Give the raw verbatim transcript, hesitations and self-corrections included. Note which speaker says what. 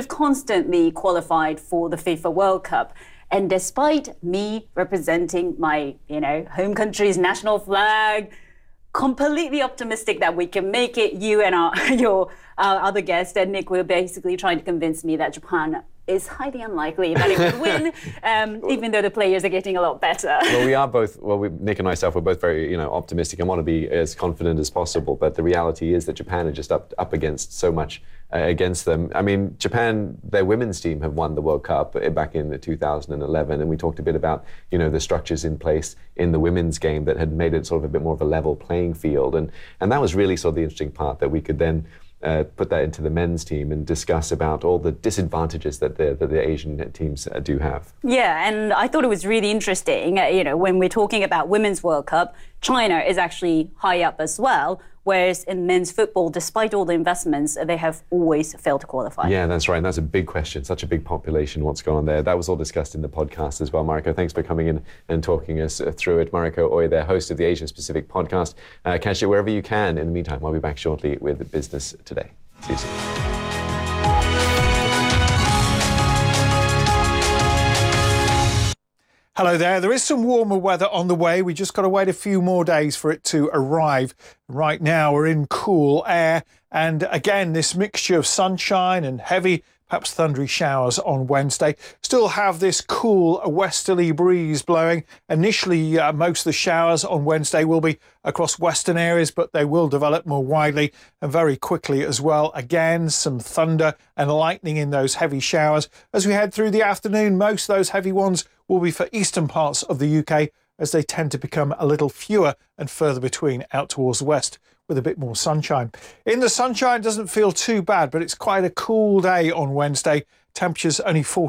Speaker 1: we've constantly qualified for the FIFA World Cup. And despite me representing my, you know, home country's national flag, completely optimistic that we can make it, you and our, your uh, other guest, and Nick, were basically trying to convince me that Japan is highly unlikely that it would win, um, even though the players are getting a lot better.
Speaker 2: Well, we are both, well, we, Nick and myself, we're both very, you know, optimistic and want to be as confident as possible. But the reality is that Japan are just up, up against so much uh, against them. I mean, Japan, their women's team have won the World Cup back in two thousand eleven. And we talked a bit about, you know, the structures in place in the women's game that had made it sort of a bit more of a level playing field. And, and that was really sort of the interesting part, that we could then Uh, put that into the men's team and discuss about all the disadvantages that the, that the Asian teams uh, do have.
Speaker 1: Yeah, and I thought it was really interesting, uh, you know, when we're talking about Women's World Cup, China is actually high up as well, whereas in men's football, despite all the investments, they have always failed to qualify.
Speaker 2: Yeah, that's right. And that's a big question, such a big population, what's going on there. That was all discussed in the podcast as well. Mariko, thanks for coming in and talking us through it. Mariko Oye, the host of the Asian Pacific podcast. Uh, catch it wherever you can. In the meantime, I'll be back shortly with Business Today. See you soon.
Speaker 3: Hello there. There is some warmer weather on the way. We just got to wait a few more days for it to arrive. Right now we're in cool air, and again this mixture of sunshine and heavy, perhaps thundery showers on Wednesday. Still have this cool westerly breeze blowing. Initially, uh, most of the showers on Wednesday will be across western areas, but they will develop more widely and very quickly as well. Again, some thunder and lightning in those heavy showers. As we head through the afternoon, most of those heavy ones will be for eastern parts of the U K, as they tend to become a little fewer and further between out towards the west, with a bit more sunshine. In the sunshine, it doesn't feel too bad, but it's quite a cool day on Wednesday. Temperatures only fourteen